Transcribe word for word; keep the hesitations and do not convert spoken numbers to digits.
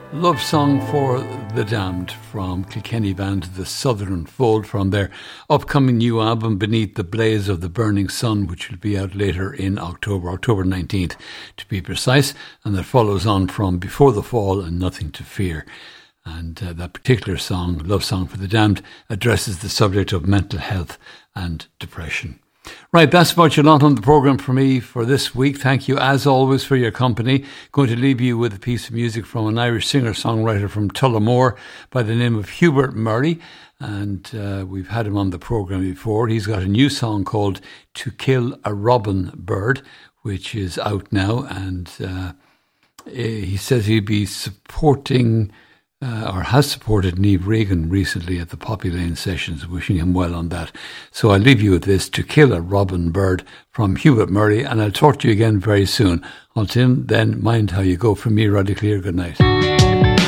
Love Song for the Damned from Kilkenny band The Southern Fold from their upcoming new album Beneath the Blaze of the Burning Sun, which will be out later in October, October nineteenth to be precise, and that follows on from Before the Fall and Nothing to Fear. And uh, that particular song, Love Song for the Damned, addresses the subject of mental health and depression. Right, that's about your lot on the programme for me for this week. Thank you as always for your company. Going to leave you with a piece of music from an Irish singer-songwriter from Tullamore by the name of Hubert Murray, and uh, we've had him on the programme before. He's got a new song called To Kill a Robin Bird, which is out now, and uh, he says he'll be supporting Uh, or has supported Niamh Regan recently at the Poppy Lane sessions, wishing him well on that. So I'll leave you with this, To Kill a Robin Bird from Hubert Murray, and I'll talk to you again very soon. Until then, mind how you go. From me, Roddy Clear, good night.